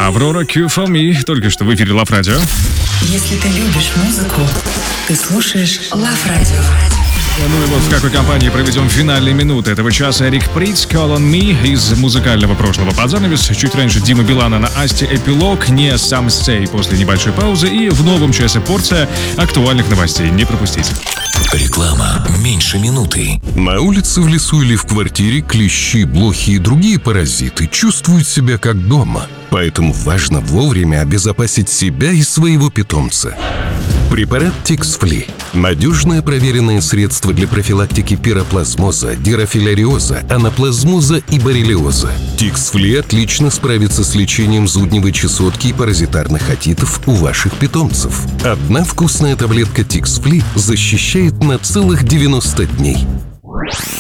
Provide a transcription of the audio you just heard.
Аврора Q for Me, только что в эфире Love Radio. Если ты любишь музыку, ты слушаешь Love Radio. Ну и вот в какой компании проведем финальные минуты этого часа. Эрик Притц, Call on Me из музыкального прошлого под занавес. Чуть раньше Дима Билана на Асте эпилог, не Some Say после небольшой паузы. И в новом часе порция актуальных новостей. Не пропустите. Реклама меньше минуты. На улице, в лесу или в квартире клещи, блохи и другие паразиты чувствуют себя как дома. Поэтому важно вовремя обезопасить себя и своего питомца. Препарат Тикс-Фли – надежное проверенное средство для профилактики пироплазмоза, дирофиляриоза, анаплазмоза и боррелиоза. Тикс-Фли отлично справится с лечением зудневой чесотки и паразитарных отитов у ваших питомцев. Одна вкусная таблетка Тикс-Фли защищает на целых 90 дней.